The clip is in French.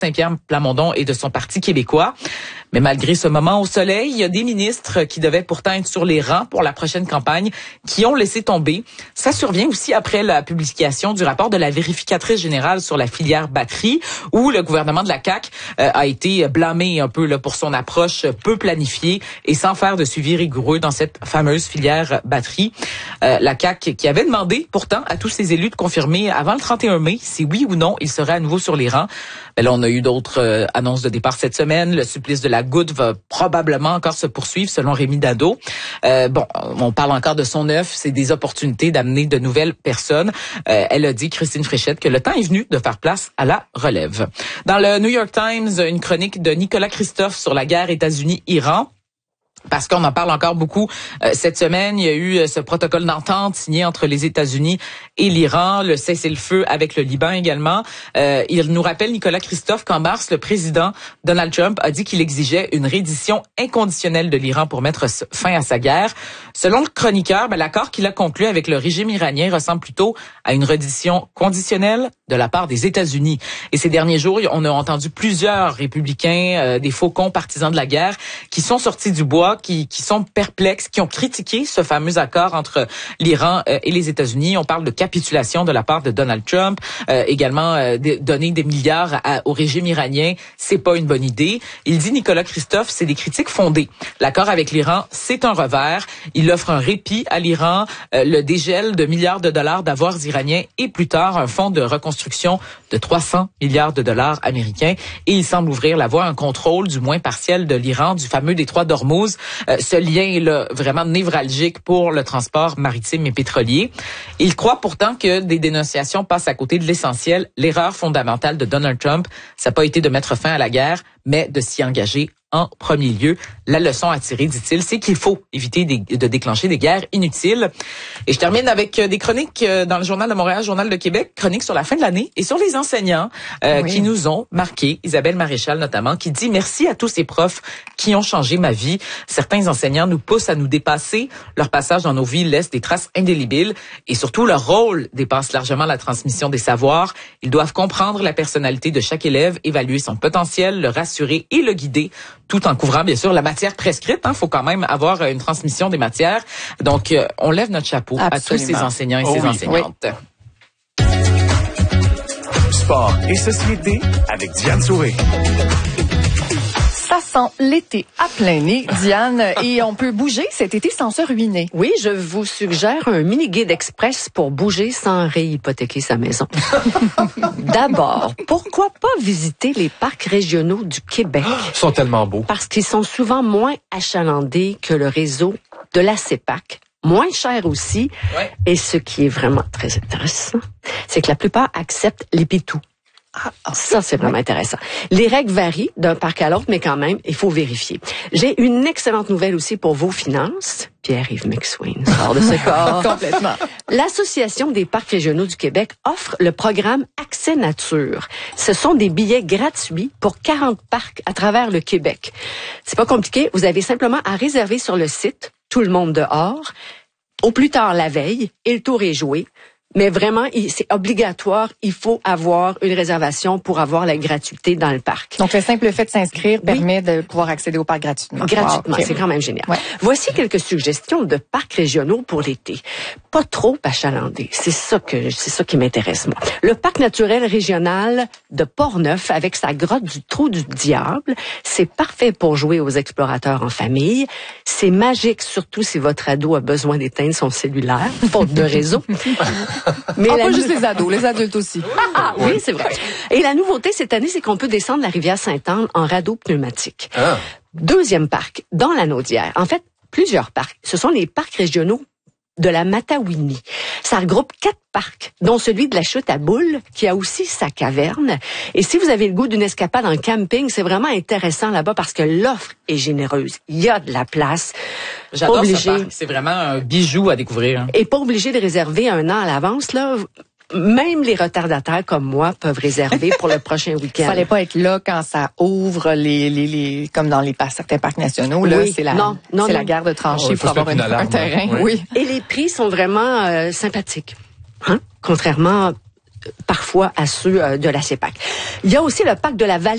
Saint-Pierre Plamondon et de son Parti québécois. Mais malgré ce moment au soleil, il y a des ministres qui devaient pourtant être sur les rangs pour la prochaine campagne qui ont laissé tomber. Ça survient aussi après la publication du rapport de la vérificatrice générale sur la filière batterie, où le gouvernement de la CAQ a été blâmé un peu là, pour son approche peu planifiée et sans faire de suivi rigoureux dans cette fameuse filière batterie. La CAQ qui avait demandé pourtant à tous ses élus de confirmer avant le 31 mai si oui ou non ils seraient à nouveau sur les rangs. Mais là, on a eu d'autres annonces de départ cette semaine. Le supplice de la goutte va probablement encore se poursuivre, selon Rémi Nadeau. On parle encore de son œuf. C'est des opportunités d'amener de nouvelles personnes. Elle a dit, Christine Fréchette, que le temps est venu de faire place à la relève. Dans le New York Times, une chronique de Nicolas Christophe sur la guerre États-Unis-Iran. Parce qu'on en parle encore beaucoup cette semaine, il y a eu ce protocole d'entente signé entre les États-Unis et l'Iran, le cessez-le-feu avec le Liban également. Il nous rappelle, Nicolas Christophe, qu'en mars, le président Donald Trump a dit qu'il exigeait une reddition inconditionnelle de l'Iran pour mettre fin à sa guerre. Selon le chroniqueur, l'accord qu'il a conclu avec le régime iranien ressemble plutôt à une reddition conditionnelle de la part des États-Unis. Et ces derniers jours, on a entendu plusieurs républicains, des faucons partisans de la guerre, qui sont sortis du bois, qui sont perplexes, qui ont critiqué ce fameux accord entre l'Iran et les États-Unis. On parle de capitulation de la part de Donald Trump, également donner des milliards au régime iranien, c'est pas une bonne idée. Il dit, Nicolas Christophe, c'est des critiques fondées. L'accord avec l'Iran, c'est un revers. Il offre un répit à l'Iran, le dégel de milliards de dollars d'avoirs iraniens et plus tard un fonds de reconstruction de 300 milliards de dollars américains. Et il semble ouvrir la voie à un contrôle, du moins partiel, de l'Iran, du fameux détroit d'Ormuz. Ce lien est là, vraiment névralgique pour le transport maritime et pétrolier. Il croit pourtant que des dénonciations passent à côté de l'essentiel. L'erreur fondamentale de Donald Trump, ça n'a pas été de mettre fin à la guerre, mais de s'y engager en premier lieu. La leçon à tirer, dit-il, c'est qu'il faut éviter de déclencher des guerres inutiles. Et je termine avec des chroniques dans le Journal de Montréal, Journal de Québec, chroniques sur la fin de l'année et sur les enseignants qui nous ont marqués. Isabelle Maréchal notamment, qui dit « Merci à tous ces profs qui ont changé ma vie. Certains enseignants nous poussent à nous dépasser. Leur passage dans nos vies laisse des traces indélébiles et surtout leur rôle dépasse largement la transmission des savoirs. Ils doivent comprendre la personnalité de chaque élève, évaluer son potentiel, le rassurer et le guider, tout en couvrant bien sûr la matière prescrite. Faut quand même avoir une transmission des matières. Donc, on lève notre chapeau à tous ces enseignants et ces enseignantes. Oui. Sport et société avec Diane Souré. Ça sent l'été à plein nez, Diane, et on peut bouger cet été sans se ruiner. Oui, je vous suggère un mini-guide express pour bouger sans réhypothéquer sa maison. D'abord, pourquoi pas visiter les parcs régionaux du Québec? Ils sont tellement beaux. Parce qu'ils sont souvent moins achalandés que le réseau de la CEPAC. Moins cher aussi. Ouais. Et ce qui est vraiment très intéressant, c'est que la plupart acceptent les pitous. Ça, c'est vraiment intéressant. Les règles varient d'un parc à l'autre, mais quand même, il faut vérifier. J'ai une excellente nouvelle aussi pour vos finances. Pierre-Yves McSween sort de ce corps. Complètement. L'Association des parcs régionaux du Québec offre le programme Accès Nature. Ce sont des billets gratuits pour 40 parcs à travers le Québec. C'est pas compliqué. Vous avez simplement à réserver sur le site Tout le monde dehors, au plus tard la veille, et le tour est joué. Mais vraiment, c'est obligatoire. Il faut avoir une réservation pour avoir la gratuité dans le parc. Donc, le simple fait de s'inscrire permet de pouvoir accéder au parc gratuitement. Gratuitement, wow, okay. C'est quand même génial. Ouais. Voici quelques suggestions de parcs régionaux pour l'été. Pas trop achalandés. C'est ça qui m'intéresse, moi. Le parc naturel régional de Portneuf, avec sa grotte du Trou du Diable, c'est parfait pour jouer aux explorateurs en famille. C'est magique, surtout si votre ado a besoin d'éteindre son cellulaire, faute de réseau. Mais pas juste les ados, les adultes aussi. Oui, c'est vrai. Et la nouveauté cette année, c'est qu'on peut descendre la rivière Sainte-Anne en radeau pneumatique. Deuxième parc, dans la Naudière. En fait, plusieurs parcs. Ce sont les parcs régionaux de la Matawini. Ça regroupe 4 parcs, dont celui de la Chute à Boules, qui a aussi sa caverne. Et si vous avez le goût d'une escapade en camping, c'est vraiment intéressant là-bas parce que l'offre est généreuse. Il y a de la place. J'adore ce parc. C'est vraiment un bijou à découvrir. Et pas obligé de réserver un an à l'avance, là. Même les retardataires comme moi peuvent réserver pour le prochain week-end. Fallait pas être là quand ça ouvre comme dans certains parcs nationaux. Là, oui, c'est la guerre de tranchées pour avoir un terrain. Oui. Et les prix sont vraiment sympathiques. Contrairement parfois à ceux de la CEPAC. Il y a aussi le parc de la Vallée